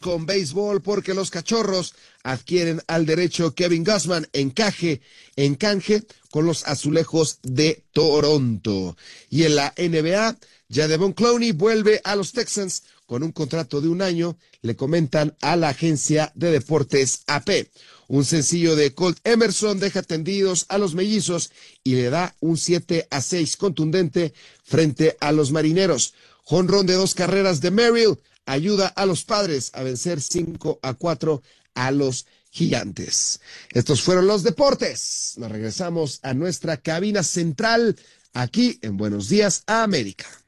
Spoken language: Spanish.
con béisbol porque los Cachorros adquieren al derecho Kevin Gausman en canje con los Azulejos de Toronto. Y en la NBA, Jadeveon Clowney vuelve a los Texans con un contrato de 1 año, le comentan a la agencia de deportes AP. Un sencillo de Colt Emerson deja tendidos a los Mellizos y le da un 7-6 contundente frente a los Marineros. Jonrón de 2 carreras de Merrill ayuda a los Padres a vencer 5-4 a los Gigantes. Estos fueron los deportes. Nos regresamos a nuestra cabina central aquí en Buenos Días, América.